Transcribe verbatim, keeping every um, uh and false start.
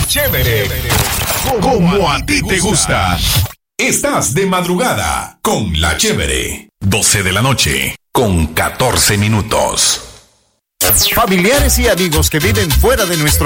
chévere, como a ti te gusta. Estás de madrugada con La Chévere. doce de la noche con catorce minutos. Familiares y amigos que viven fuera de nuestro